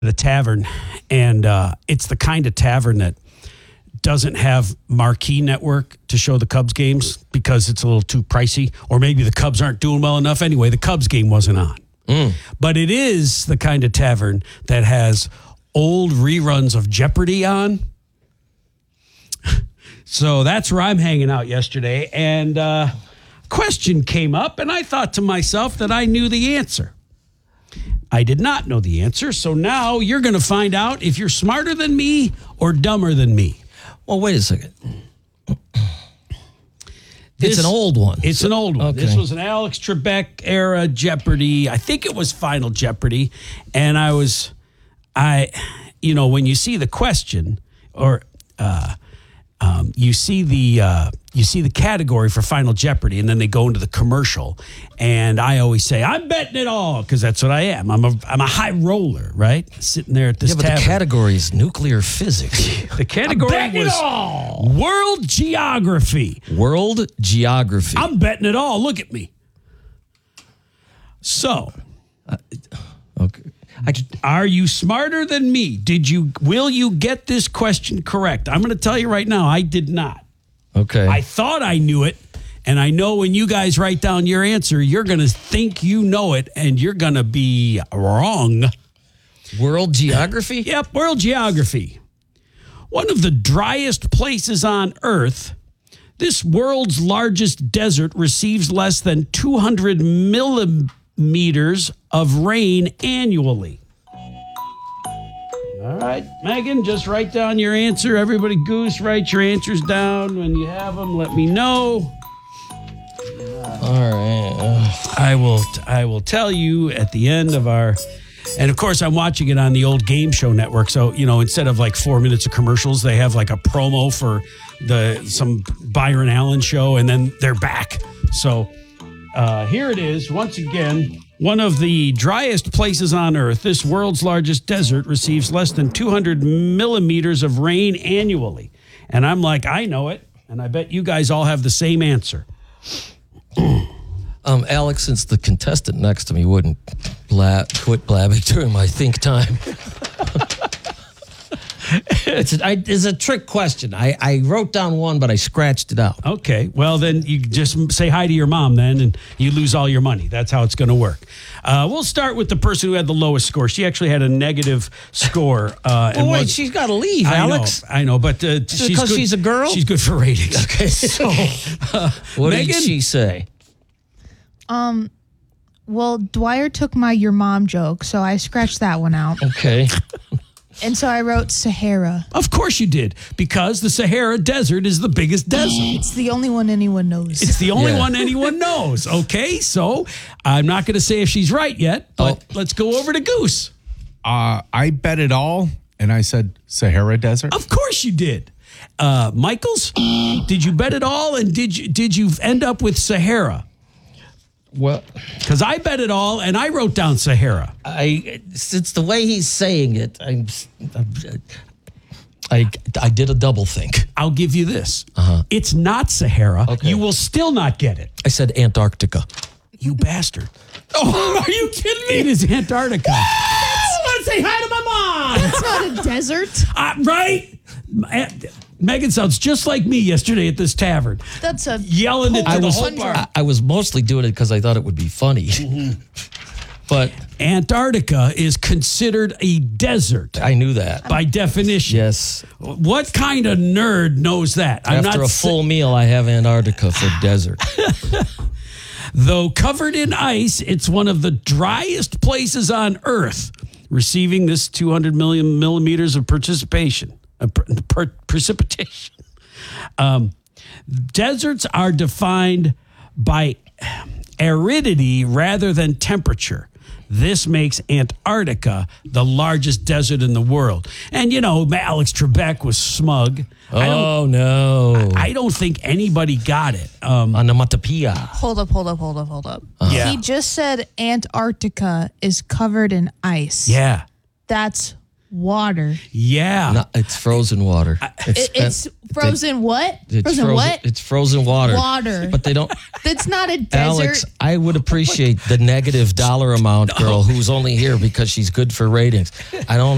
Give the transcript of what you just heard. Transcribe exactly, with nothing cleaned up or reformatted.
at a tavern, and uh, it's the kind of tavern that doesn't have marquee network to show the Cubs games because it's a little too pricey, or maybe the Cubs aren't doing well enough. Anyway, the Cubs game wasn't on. Mm. But it is the kind of tavern that has old reruns of Jeopardy on. So that's where I'm hanging out yesterday. And uh, a question came up, and I thought to myself that I knew the answer. I did not know the answer. So now you're going to find out if you're smarter than me or dumber than me. Well, wait a second. This, it's an old one. It's so, an old one. Okay. This was an Alex Trebek era Jeopardy. I think it was Final Jeopardy. And I was, I, you know, when you see the question or uh, um, you see the uh, you see the category for Final Jeopardy, and then they go into the commercial, and I always say I'm betting it all because that's what I am. I'm a I'm a high roller, right? Sitting there at this. Yeah, but tavern. The category is nuclear physics. The category I'm betting was it all. World Geography. World Geography. I'm betting it all. Look at me. So, uh, okay. I, are you smarter than me? Did you? Will you get this question correct? I'm going to tell you right now. I did not. Okay. I thought I knew it, and I know when you guys write down your answer, you're going to think you know it, and you're going to be wrong. World Geography? Yep, World Geography. One of the driest places on Earth, this world's largest desert receives less than two hundred millimeters of rain annually. All right, Megan, just write down your answer. Everybody, Goose, write your answers down. When you have them, let me know. All right. Uh, I will. I will tell you at the end of our. And of course, I'm watching it on the old Game Show Network. So you know, instead of like four minutes of commercials, they have like a promo for the some Byron Allen show, and then they're back. So uh, here it is once again. One of the driest places on Earth, this world's largest desert receives less than two hundred millimeters of rain annually. And I'm like, I know it. And I bet you guys all have the same answer. um, Alex, since the contestant next to me wouldn't bla- quit blabbing during my think time. It's a, I, it's a trick question. I, I wrote down one, but I scratched it out. Okay. Well, then you just say hi to your mom then, and you lose all your money. That's how it's going to work. Uh, we'll start with the person who had the lowest score. She actually had a negative score. Uh, oh, wait, was, she's got to leave, I Alex. Know, I know, but uh, she's because good, she's a girl? She's good for ratings. Okay. So, uh, what Megan? did she say? Um, well, Dwyer took my your mom joke, so I scratched that one out. Okay. And so I wrote Sahara. Of course you did, because the Sahara Desert is the biggest desert. It's the only one anyone knows. It's the only Yeah. one anyone knows. Okay, so I'm not going to say if she's right yet, but Oh. let's go over to Goose. Uh, I bet it all, and I said Sahara Desert. Of course you did. Uh, Michaels, did you bet it all, and did you did you end up with Sahara? Well, Because I bet it all, and I wrote down Sahara. I since the way he's saying it, I'm, I'm I I did a double think. I'll give you this. Uh-huh. It's not Sahara. Okay. You will still not get it. I said Antarctica. You bastard. Oh, are you kidding me? It is Antarctica. I want to say hi to my mom. It's not a desert. Uh, right? Megan sounds just like me yesterday at this tavern. That's a Yelling it to I the was whole bar. I, I was mostly doing it because I thought it would be funny. Mm-hmm. But Antarctica is considered a desert I knew that. by definition. Yes. What kind of nerd knows that? I'm After not a full meal, I have Antarctica for desert. Though covered in ice, it's one of the driest places on Earth, receiving this two hundred million millimeters of participation, uh, per, per, precipitation. Um, deserts are defined by aridity rather than temperature. This makes Antarctica the largest desert in the world. And, you know, Alex Trebek was smug. I don't, Oh, no. I don't think anybody got it. Um, Onomatopoeia. hold up, hold up, hold up, hold up. Yeah. He just said Antarctica is covered in ice. yeah. That's water. Yeah. No, it's frozen water. It's, It, it's frozen what? it's frozen, what? It's frozen water. Water. But they don't. That's not a desert. Alex, I would appreciate the negative dollar amount girl who's only here because she's good for ratings. I don't.